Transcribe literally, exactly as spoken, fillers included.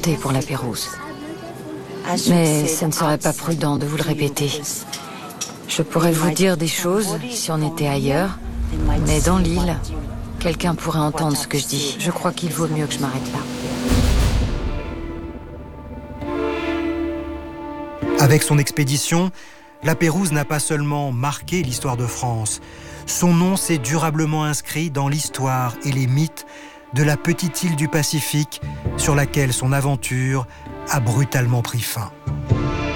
compter pour la Pérouse. Mais ce ne serait pas prudent de vous le répéter. Je pourrais vous dire des choses si on était ailleurs, mais dans l'île, quelqu'un pourrait entendre ce que je dis. Je crois qu'il vaut mieux que je m'arrête là. Avec son expédition, la Pérouse n'a pas seulement marqué l'histoire de France. Son nom s'est durablement inscrit dans l'histoire et les mythes de la petite île du Pacifique sur laquelle son aventure a brutalement pris fin.